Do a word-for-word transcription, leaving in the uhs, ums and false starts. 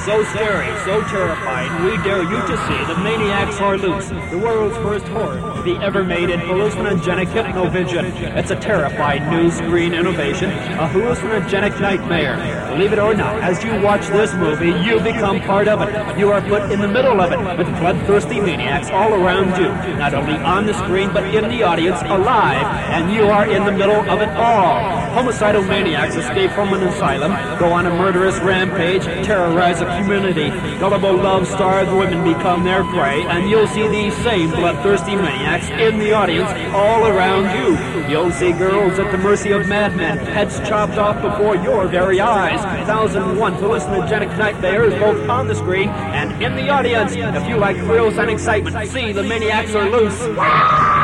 so scary, so terrifying, we dare you to see The Maniacs Are Loose, the world's first horror movie ever made in hallucinogenic hypnovision. It's a terrifying new screen innovation, a hallucinogenic nightmare. Believe it or not, as you watch this movie, you become part of it. You are put in the middle of it, with bloodthirsty maniacs all around you, not only on the screen, but in the audience, alive, and you are in the middle of it all. Homicidal maniacs escape from an asylum, go on a murderous rampage, terrorize a community. Gullible, love-starved women become their prey, and you'll see these same bloodthirsty maniacs in the audience all around you. You'll see girls at the mercy of madmen, heads chopped off before your very eyes. one thousand and one hallucinogenic nightmares both on the screen and in the audience. If you like thrills and excitement, see The Maniacs Are Loose.